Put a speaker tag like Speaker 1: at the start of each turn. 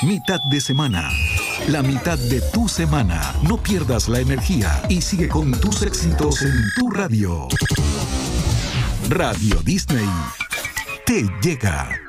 Speaker 1: Mitad de semana. La mitad de tu semana. No pierdas la energía y sigue con tus éxitos en tu radio. Radio Disney te llega.